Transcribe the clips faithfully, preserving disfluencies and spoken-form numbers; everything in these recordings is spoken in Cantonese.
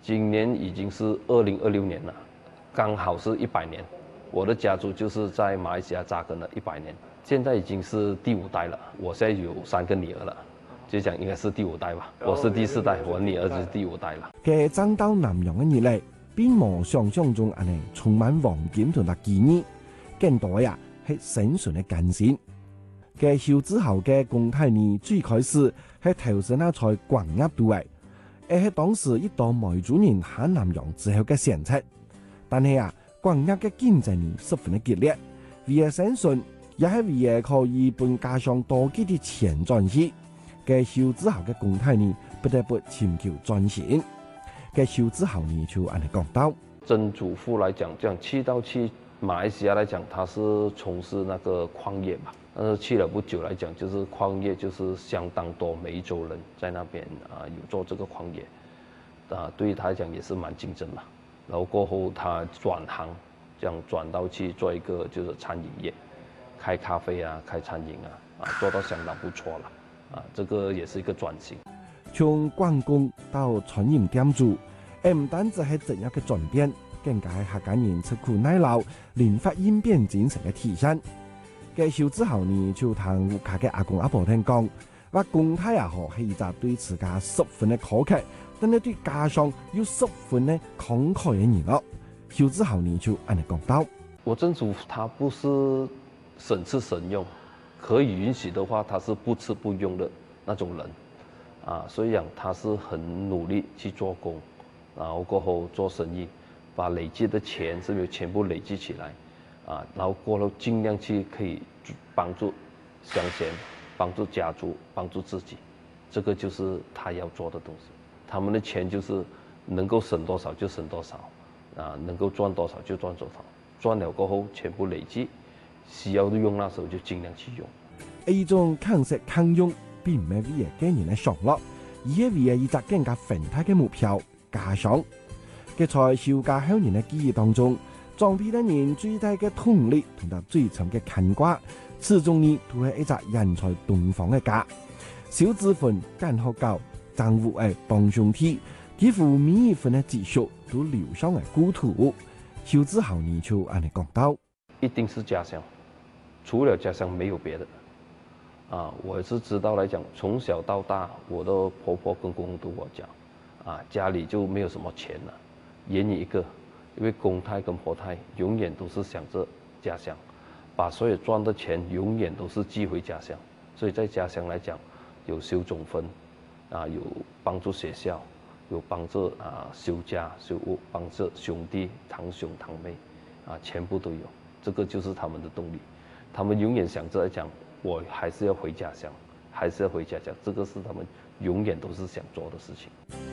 今年已经是二零二六年了，刚好是一百年。我的家族就是在马来西亚扎根了一百年，现在已經是第五代了。我現在有三個女兒了，就講應該是第五代吧。我是第四代，我女兒就是第五代了。 嘅爭到南洋嘅日嚟，並冇想象中安尼充滿黃金同埋機遇，更多呀係生存嘅艱辛。嘅少之後嘅公太年最開始係投身喺在廣鴨度嘅，而係當時一檔梅族人喺南洋之後嘅選擇，但係啊。廣鴨嘅經濟呢十分的激烈，為了生存，也係為了可以幫家鄉多幾啲錢賺錢。嘅少之後嘅公太呢，不得不尋求賺錢。嘅少之後呢，就按你講到， 曾祖父來講，這樣去到去馬來西亞來講，他是從事那個礦業嘛，但是去了不久來講，就是礦業就是相當多梅州人在那邊啊有做這個礦業，啊對於他來講也是蠻競爭嘛。然後過後，他轉行，這樣轉到去做一個就是餐飲業，開咖啡啊，開餐飲啊，啊，做到相當不錯了，啊，這個也是一個轉型。 從關公到餐飲店主，誒唔單止係怎樣嘅轉變，更加係客家人吃苦耐勞、靈活應變精神嘅體現。嘅少之後呢，就同客家嘅阿公阿婆聽講，話公太也好係一個對自家十分嘅苛刻。但係對家鄉有十分呢慷慨嘅人咯，少之後呢就按你講到， 我曾祖他不是省吃省用，可以允許的話，他是不吃不用的那種人，啊，所以講他是很努力去做工，然後過後做生意，把累積的錢是咪全部累積起來，啊，然後過後盡量去可以幫助鄉賢，幫助家族，幫助自己，這個就是他要做的東西。他們的錢就是能夠省多少就省多少，啊，能夠賺多少就賺多少，賺了過後全部累積，需要用那時候就盡量去用。 呢種抗食抗用並唔係為了個人嘅享樂，而係為了一個更加宏大嘅目標——家鄉。嘅在少家鄉人嘅記憶當中，壯比得人最大嘅動力同埋最深嘅牽掛，始終呢都係一個人才東方嘅家。小子份間學教。政府誒幫兄弟，幾乎每一份嘅積蓄都流向誒故土。少之後呢就按你講到， 一定是家鄉，除了家鄉沒有別的。啊，我是知道來講，從小到大，我的婆婆跟公公都我講，啊，家裡就沒有什麼錢了，原因一個，因為公太跟婆太永遠都是想着家鄉，把所有賺的錢永遠都是寄回家鄉，所以在家鄉來講，有修總分。啊，有幫助學校，有幫助啊修家修屋，幫助兄弟堂兄堂妹，啊，全部都有。這個就是他們的動力。他們永遠想着來講，我還是要回家鄉，還是要回家鄉。這個是他們永遠都是想做的事情。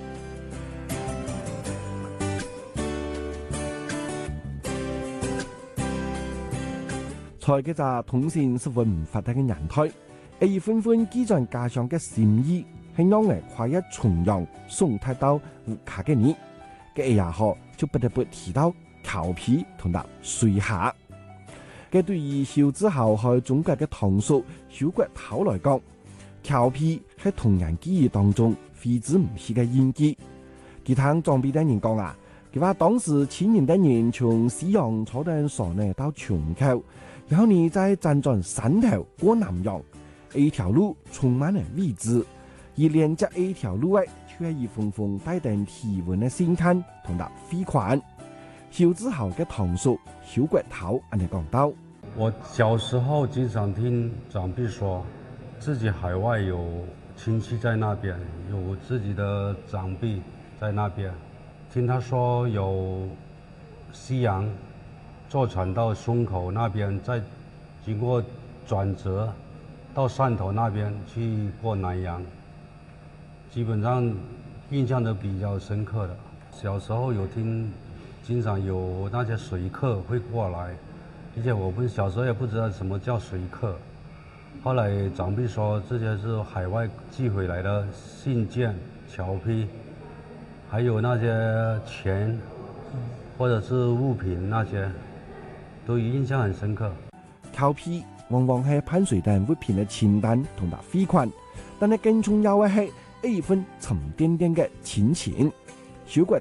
在嘅就通信十分唔發達嘅年代，而紛紛記載家鄉嘅心意。係讓人跨越重洋送太到烏卡嘅你嘅也好，就不得不提到裘皮同埋水下。嘅對於少之後喺中國嘅唐叔小骨頭來講，裘皮喺童年記憶當中揮之唔去嘅印記。其他裝備的人講啊，佢話當時千年的人從西洋坐登船呢到泉口，然後你再輾轉山頭過南洋，呢條路充滿了未知。而連接呢條路誒，卻係一封封帶定體溫嘅信函同埋飛款。少之後嘅唐叔小骨頭按你講到， 我小時候經常聽長輩說，自己海外有親戚在那邊，有自己的長輩在那邊。聽他說有西洋坐船到松口那邊，再經過轉折到汕頭那邊去過南洋。基本上印象都比較深刻的。小時候有聽，經常有那些水客會過來，而且我們小時候也不知道什麼叫水客。後來長輩說，這些是海外寄回來的信件、裘皮，還有那些錢或者是物品，那些都印象很深刻。 裘皮往往係噴水彈物品嘅錢彈同埋飛款，但係更重要嘅係一份沉甸甸嘅親情。小骨